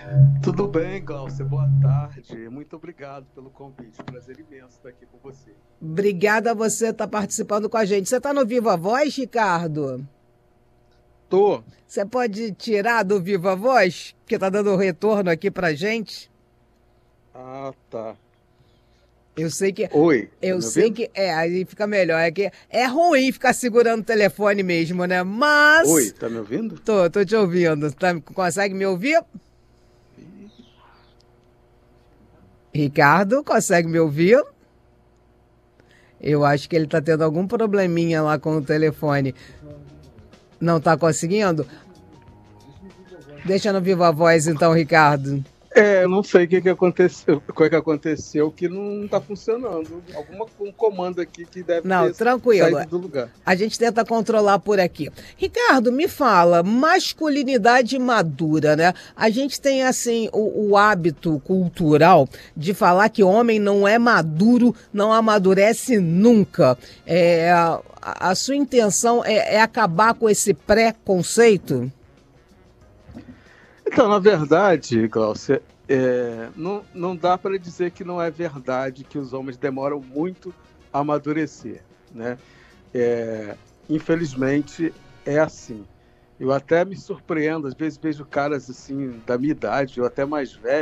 Tudo bem, Glaucia? Boa tarde. Muito obrigado pelo convite. Prazer imenso estar aqui com você. Obrigada a você estar participando com a gente. Você está no Viva Voz, Ricardo? Tô. Você pode tirar do Viva Voz, que está dando retorno aqui pra gente? Ah, tá. Eu sei que. Oi, tá Eu me sei ouvindo? que aí fica melhor. É que é ruim ficar segurando o telefone mesmo, né? Oi, Mas. tá me ouvindo? Tô te ouvindo. Consegue me ouvir? Ricardo, consegue me ouvir? Eu acho que ele tá tendo algum probleminha lá com o telefone. Não tá conseguindo? Deixa no Viva Voz então, Ricardo. Eu não sei o que aconteceu que não tá funcionando. Um comando aqui que deve Não, ter tranquilo. saído do lugar. A gente tenta controlar por aqui. Ricardo, me fala, masculinidade madura, né? A gente tem, assim, o hábito cultural de falar que homem não é maduro, não amadurece nunca. A sua intenção é acabar com esse preconceito? Então, na verdade, Glaucia, não dá para dizer que não é verdade que os homens demoram muito a amadurecer, né? Infelizmente, é assim. Eu até me surpreendo, às vezes vejo caras assim da minha idade, ou até mais velhos,